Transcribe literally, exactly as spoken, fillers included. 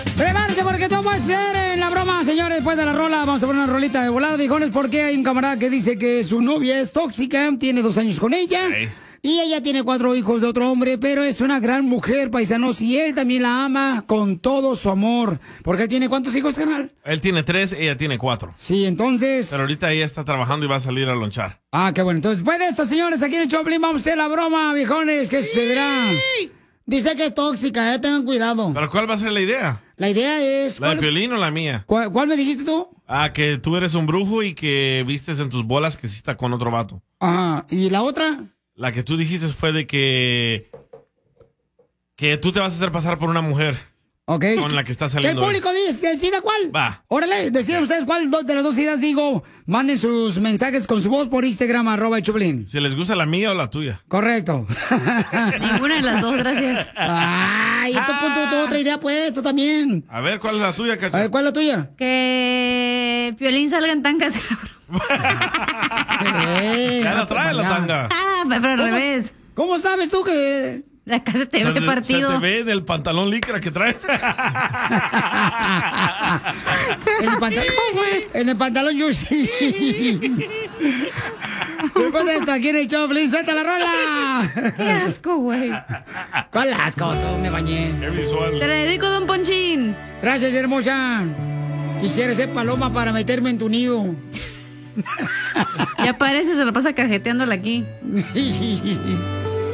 Prepárense porque todo puede ser en la broma, señores. Después de la rola vamos a poner una rolita de volada, viejones, porque hay un camarada que dice que su novia es tóxica, tiene dos años con ella. Hey. Y ella tiene cuatro hijos de otro hombre, pero es una gran mujer, paisanos, y él también la ama con todo su amor. Porque él tiene ¿cuántos hijos, carnal? Él tiene tres, ella tiene cuatro. Sí, entonces... Pero ahorita ella está trabajando y va a salir a lonchar. Ah, qué bueno. Entonces, después de esto, señores, aquí en el Choplin vamos a hacer la broma, viejones. ¿Qué sucederá? Dice que es tóxica, eh, tengan cuidado. ¿Pero cuál va a ser la idea? La idea es... ¿La de Piolín o la mía? ¿Cuál, ¿Cuál me dijiste tú? Ah, que tú eres un brujo y que vistes en tus bolas que sí está con otro vato. Ajá, ¿y la otra? La que tú dijiste fue de que... Que tú te vas a hacer pasar por una mujer. Ok. Con la que está Que saliendo. el público dice, decida cuál. Va. Órale, deciden ustedes cuál de las dos ideas digo. Manden sus mensajes con su voz por Instagram, arroba el Choplin. Si les gusta la mía o la tuya. Correcto. Ninguna de las dos, gracias. Ay, esto punto tu otra idea, pues, tú también. A ver, ¿cuál es la tuya, Cacha? A ver, ¿cuál es la tuya? Que Piolín salga en tangas. eh, ya la trae la tanga. Ah, pero al revés. ¿Cómo sabes tú que...? La casa te ve partido. Se te ve del pantalón licra que traes. en, el pantalón, en el pantalón yo sí. Después de esto, aquí en el Choplin, suelta la rola. Qué asco, güey. ¿Cuál asco? Tú me bañé. Qué visual. Te la dedico, don Ponchín. Gracias, hermosa. Quisiera ser paloma para meterme en tu nido. Ya parece, se lo pasa cajeteándola aquí.